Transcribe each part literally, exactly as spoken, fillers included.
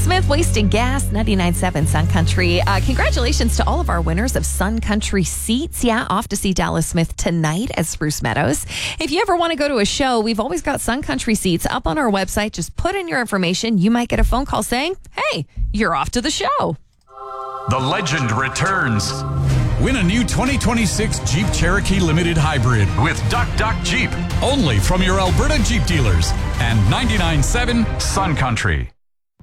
Smith, Wasting Gas, ninety-nine point seven Sun Country. Uh, congratulations to all of our winners of Sun Country seats. Yeah, off to see Dallas Smith tonight at Spruce Meadows. If you ever want to go to a show, we've always got Sun Country seats up on our website. Just put in your information. You might get a phone call saying, hey, you're off to the show. The legend returns. Win a new twenty twenty-six Jeep Cherokee Limited Hybrid with Duck Duck Jeep. Only from your Alberta Jeep dealers and ninety-nine point seven Sun Country.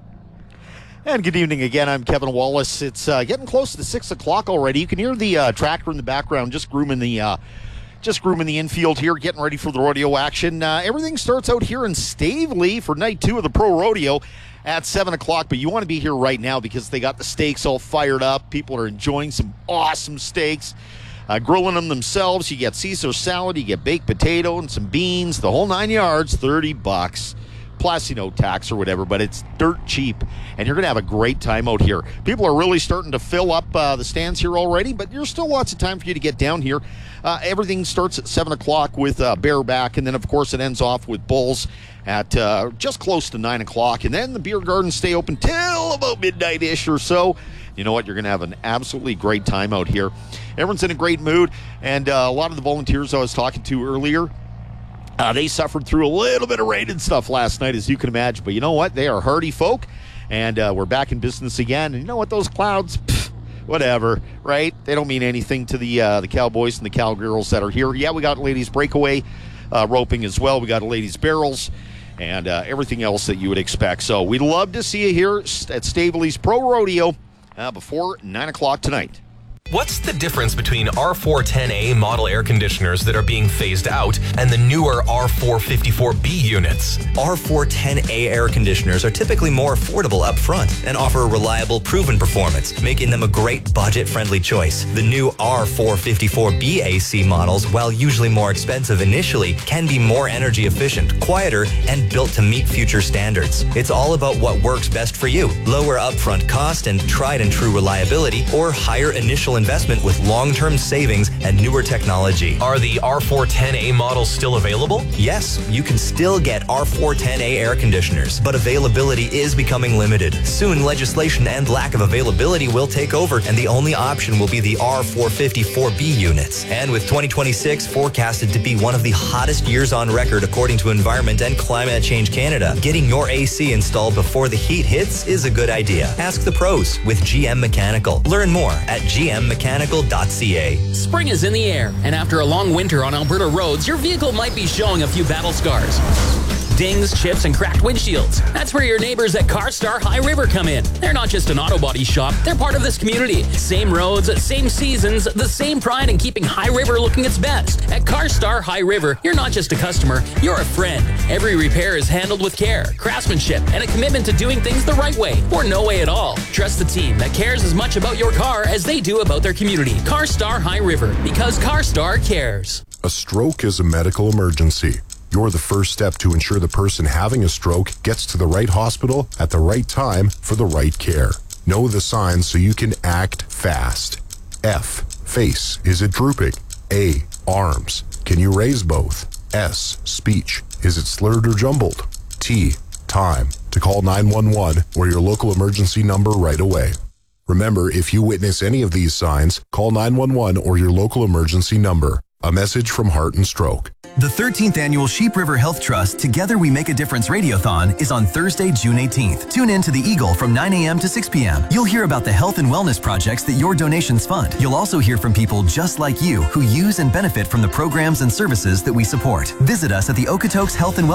And good evening again. I'm Kevin Wallace. It's uh, getting close to six o'clock already. You can hear the uh, tractor in the background just grooming the uh, just grooming the infield here, getting ready for the rodeo action. Uh, everything starts out here in Stavely for night two of the Pro Rodeo at seven o'clock, but you want to be here right now because they got the steaks all fired up. People are enjoying some awesome steaks, uh, grilling them themselves. You get Caesar salad, you get baked potato and some beans, the whole nine yards, thirty bucks. Plus, you know, tax or whatever, but it's dirt cheap, and you're going to have a great time out here. People are really starting to fill up uh, the stands here already, but there's still lots of time for you to get down here. Uh, everything starts at seven o'clock with uh, bareback, and then, of course, it ends off with bulls at uh, just close to nine o'clock, and then the beer gardens stay open till about midnight-ish or so. You know what? You're going to have an absolutely great time out here. Everyone's in a great mood, and uh, a lot of the volunteers I was talking to earlier, Uh, they suffered through a little bit of rain and stuff last night, as you can imagine. But you know what? They are hardy folk, and uh, we're back in business again. And you know what? Those clouds, pff, whatever, right? They don't mean anything to the uh, the cowboys and the cowgirls that are here. Yeah, we got ladies breakaway uh, roping as well. We got ladies barrels and uh, everything else that you would expect. So we'd love to see you here at Stavely's Pro Rodeo uh, before nine o'clock tonight. What's the difference between R four ten A model air conditioners that are being phased out and the newer R four fifty-four B units? R four ten A air conditioners are typically more affordable up front and offer a reliable, proven performance, making them a great budget-friendly choice. The new R four fifty-four B A C models, while usually more expensive initially, can be more energy efficient, quieter, and built to meet future standards. It's all about what works best for you. Lower upfront cost and tried-and-true reliability, or higher initial investment with long-term savings and newer technology. Are the R four ten A models still available? Yes, you can still get R four ten A air conditioners, but availability is becoming limited. Soon, legislation and lack of availability will take over, and the only option will be the R four fifty-four B units. And with twenty twenty-six forecasted to be one of the hottest years on record according to Environment and Climate Change Canada, getting your A C installed before the heat hits is a good idea. Ask the pros with G M Mechanical. Learn more at G M mechanical dot c a. Spring is in the air, and after a long winter on Alberta roads, your vehicle might be showing a few battle scars. Dings, chips, and cracked windshields. That's where your neighbors at CarStar High River come in. They're not just an auto body shop, they're part of this community. Same roads, same seasons, the same pride in keeping High River looking its best. At CarStar High River, you're not just a customer, you're a friend. Every repair is handled with care, craftsmanship, and a commitment to doing things the right way, or no way at all. Trust the team that cares as much about your car as they do about their community. CarStar High River, because CarStar cares. A stroke is a medical emergency. You're the first step to ensure the person having a stroke gets to the right hospital at the right time for the right care. Know the signs so you can act fast. F. Face. Is it drooping? A. Arms. Can you raise both? S. Speech. Is it slurred or jumbled? T. Time. To call nine one one or your local emergency number right away. Remember, if you witness any of these signs, call nine one one or your local emergency number. A message from Heart and Stroke. The thirteenth Annual Sheep River Health Trust Together We Make a Difference Radiothon is on Thursday, June eighteenth. Tune in to the Eagle from nine a.m. to six p.m. You'll hear about the health and wellness projects that your donations fund. You'll also hear from people just like you who use and benefit from the programs and services that we support. Visit us at the Okotoks Health and Wellness